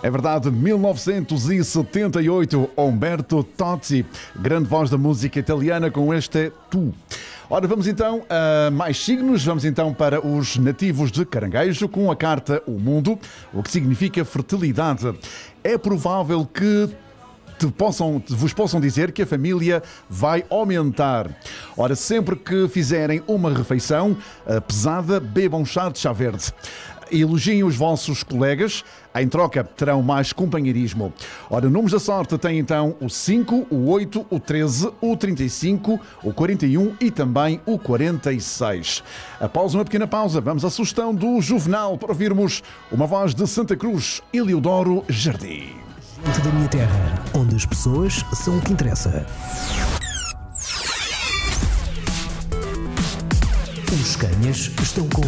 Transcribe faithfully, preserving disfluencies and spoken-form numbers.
É verdade, mil novecentos e setenta e oito, Umberto Tozzi, grande voz da música italiana com este Tu. Ora, vamos então a mais signos, vamos então para os nativos de Caranguejo com a carta O Mundo, o que significa fertilidade. É provável que Te possam, vos possam dizer que a família vai aumentar. Ora, sempre que fizerem uma refeição pesada, bebam chá de chá verde. Elogiem os vossos colegas, em troca terão mais companheirismo. Ora, números da sorte têm então o cinco, o oito, o treze, o trinta e cinco, o quarenta e um e também o quarenta e seis. Após uma pequena pausa, vamos à sugestão do Juvenal para ouvirmos uma voz de Santa Cruz, Eliodoro Jardim. Gente da minha terra, onde as pessoas são o que interessa. Os canhas estão com